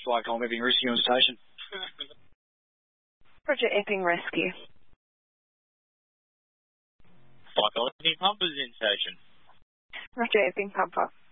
Cyclone Epping Rescue on station. Roger, Epping Rescue. Cyclone Epping Pumpers in station. Roger, Epping Pumper.